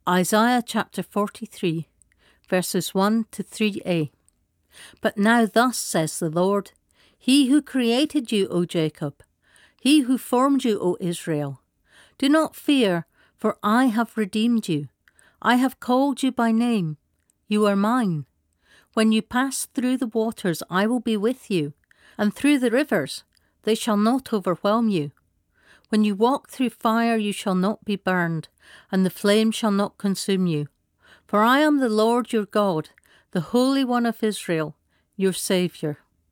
Isaiah chapter 43, verses 1 to 3a. But now thus says the Lord, He who created you, O Jacob, He who formed you, O Israel. Do not fear, for I have redeemed you. I have called you by name. You are mine. When you pass through the waters, I will be with you, and through the rivers, they shall not overwhelm you. When you walk through fire, you shall not be burned, and the flame shall not consume you. For I am the Lord your God, the Holy One of Israel, your Saviour.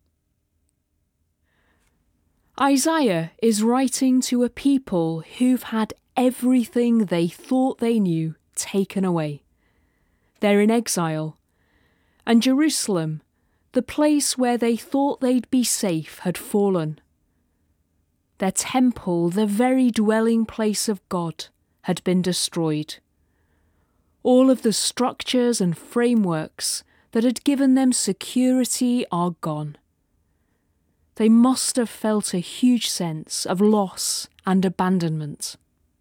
Isaiah is writing to a people who've had everything they thought they knew taken away. They're in exile, and Jerusalem, the place where they thought they'd be safe, had fallen. Their temple, the very dwelling place of God, had been destroyed. All of the structures and frameworks that had given them security are gone. They must have felt a huge sense of loss and abandonment.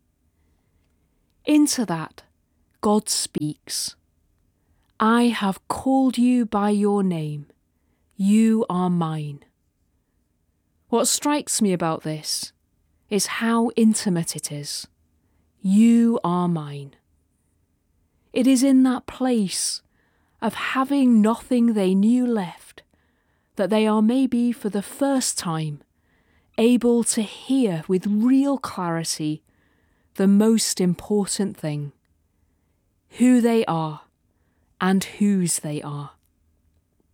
Into that, God speaks. I have called you by your name. You are mine. What strikes me about this is how intimate it is. You are mine. It is in that place of having nothing they knew left that they are maybe for the first time able to hear with real clarity the most important thing: who they are and whose they are.